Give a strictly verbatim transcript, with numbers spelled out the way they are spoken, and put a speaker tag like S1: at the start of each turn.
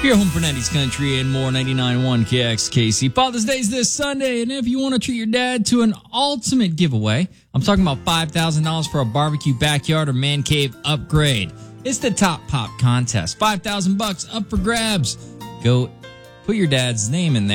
S1: Here, home for nineties country and more. Ninety-nine point one K X K C. Father's Day's this Sunday, and if you want to treat your dad to an ultimate giveaway, I'm talking about five thousand dollars for a barbecue backyard or man cave upgrade. It's the Top Pop contest. five thousand bucks up for grabs. Go put your dad's name in there.